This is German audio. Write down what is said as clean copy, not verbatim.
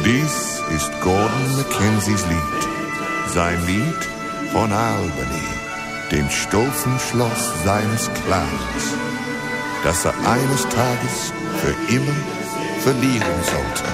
Dies ist Gordon Mackenzies Lied. Sein Lied von Albany, dem stolzen Schloss seines Clans, das er eines Tages für immer verlieren sollte.